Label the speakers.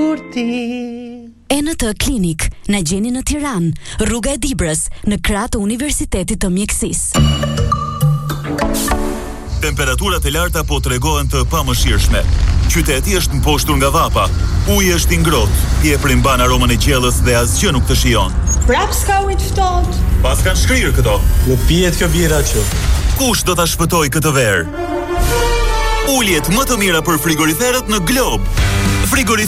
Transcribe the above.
Speaker 1: ENT Klinik na gjeni në Tiranë, rruga e Dibrës, në krah të Universitetit të Mjekësisë.
Speaker 2: Temperaturat e larta po tregohen të pamëshirshme. Qyteti është mposhtur nga vapa, uji është i ngrohtë, jepri mban aromën e gjellës dhe asgjë nuk të shijon.
Speaker 3: Prap s'ka ujë të ftohtë.
Speaker 2: Pas kanë shkrirë këto.
Speaker 4: Nuk pihet kjo bira që.
Speaker 2: Kush do ta shpëtoj këtë verë? Uljet më të mira për frigoriferët në Glob. Frigorifer